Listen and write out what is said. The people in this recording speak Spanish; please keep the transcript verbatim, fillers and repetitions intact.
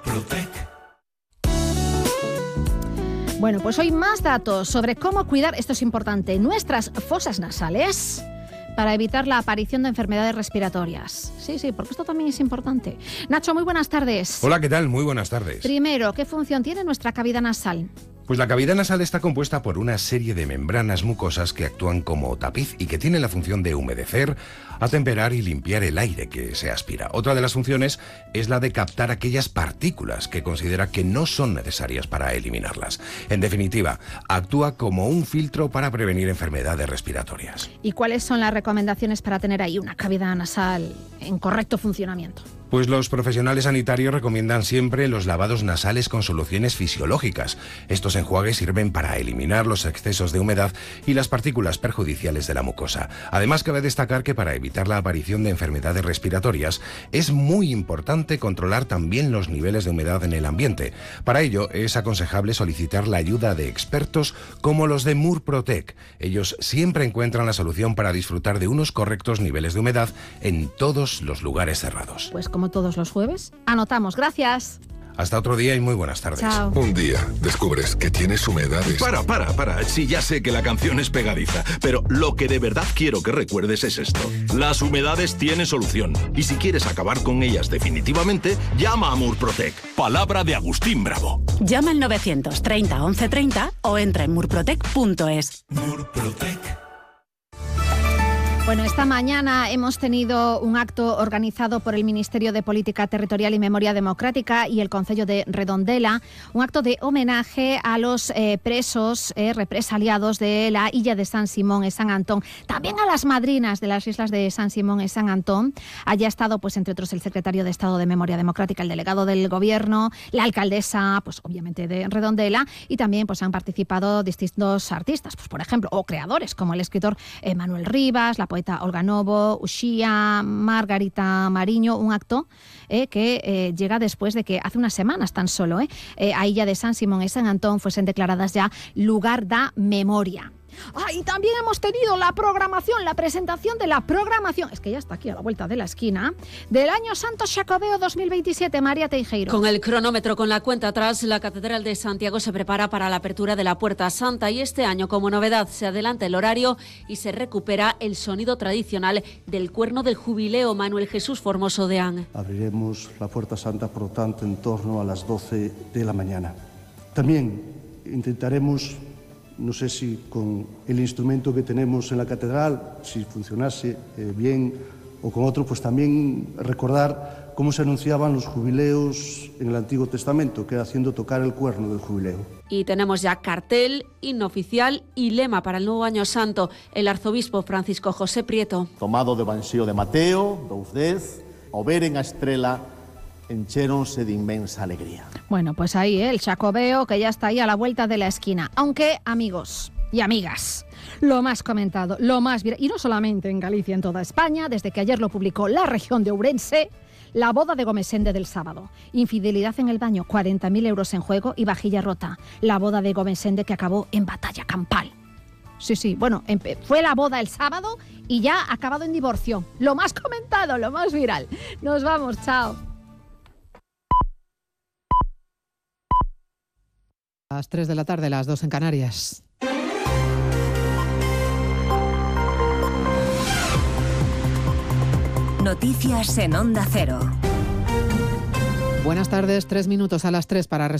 Murprotec. Bueno, pues hoy más datos sobre cómo cuidar, esto es importante, nuestras fosas nasales para evitar la aparición de enfermedades respiratorias. Sí, sí, porque esto también es importante. Nacho, muy buenas tardes. Hola, ¿qué tal? Muy buenas tardes. Primero, ¿qué función tiene nuestra cavidad nasal? Pues la cavidad nasal está compuesta por una serie de membranas mucosas que actúan como tapiz y que tienen la función de humedecer, atemperar y limpiar el aire que se aspira. Otra de las funciones es la de captar aquellas partículas que considera que no son necesarias para eliminarlas. En definitiva, actúa como un filtro para prevenir enfermedades respiratorias. ¿Y cuáles son las recomendaciones para tener ahí una cavidad nasal en correcto funcionamiento? Pues los profesionales sanitarios recomiendan siempre los lavados nasales con soluciones fisiológicas. Estos enjuagues sirven para eliminar los excesos de humedad y las partículas perjudiciales de la mucosa. Además, cabe destacar que para evitar la aparición de enfermedades respiratorias es muy importante controlar también los niveles de humedad en el ambiente. Para ello es aconsejable solicitar la ayuda de expertos como los de Murprotec. Ellos siempre encuentran la solución para disfrutar de unos correctos niveles de humedad en todos los lugares cerrados. Pues como todos los jueves, anotamos. Gracias. Hasta otro día y muy buenas tardes. Chao. Un día descubres que tienes humedades. Para, para, para. Sí, ya sé que la canción es pegadiza, pero lo que de verdad quiero que recuerdes es esto. Las humedades tienen solución. Y si quieres acabar con ellas definitivamente, llama a Murprotec. Palabra de Agustín Bravo. Llama al novecientos treinta once treinta o entra en murprotec punto es. Murprotec. Bueno, esta mañana hemos tenido un acto organizado por el Ministerio de Política Territorial y Memoria Democrática y el Concello de Redondela, un acto de homenaje a los eh, presos eh, represaliados de la illa de San Simón y San Antón, también a las madrinas de las islas de San Simón y San Antón. Allí ha estado, pues, entre otros, el secretario de Estado de Memoria Democrática, el delegado del Gobierno, la alcaldesa, pues obviamente de Redondela, y también pues han participado distintos artistas, pues por ejemplo, o creadores, como el escritor eh, Manuel Rivas, la poeta Olga Novo, Uxía, Margarita Mariño, un acto eh, que eh, llega después de que hace unas semanas tan solo eh, eh, a illa de San Simón y San Antón fuesen declaradas ya lugar da memoria. Ah, y también hemos tenido la programación, la presentación de la programación, es que ya está aquí a la vuelta de la esquina, del Año Santo Xacobeo dos mil veintisiete, María Teijeiro. Con el cronómetro, con la cuenta atrás, la Catedral de Santiago se prepara para la apertura de la Puerta Santa y este año, como novedad, se adelanta el horario y se recupera el sonido tradicional del cuerno del jubileo. Manuel Jesús Formoso Deán. Abriremos la Puerta Santa, por lo tanto, en torno a las doce de la mañana. También intentaremos, no sé si con el instrumento que tenemos en la catedral, si funcionase eh, bien, o con otro, pues también recordar cómo se anunciaban los jubileos en el Antiguo Testamento, que era haciendo tocar el cuerno del jubileo. Y tenemos ya cartel, himno oficial y lema para el nuevo Año Santo. El arzobispo Francisco José Prieto. Tomado do Evanxeo de Mateo, dous dez, ao veren a estrela, enchéronse de inmensa alegría. Bueno, pues ahí ¿eh? el Xacobeo, que ya está ahí a la vuelta de la esquina. Aunque, amigos y amigas, lo más comentado, lo más viral, y no solamente en Galicia, en toda España, desde que ayer lo publicó La Región de Ourense, la boda de Gomesende del sábado. Infidelidad en el baño, cuarenta mil euros en juego y vajilla rota. La boda de Gomesende que acabó en batalla campal. Sí, sí, bueno, fue la boda el sábado y ya ha acabado en divorcio. Lo más comentado, lo más viral. Nos vamos, chao. Las tres de la tarde, las dos en Canarias. Noticias en Onda Cero. Buenas tardes, tres minutos a las tres para